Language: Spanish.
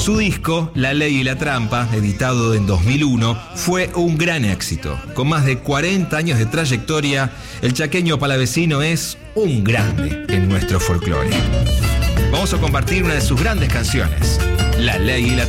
Su disco, La Ley y la Trampa, editado en 2001, fue un gran éxito. Con más de 40 años de trayectoria, el chaqueño palavecino es un grande en nuestro folclore. Vamos a compartir una de sus grandes canciones, La Ley y la Trampa.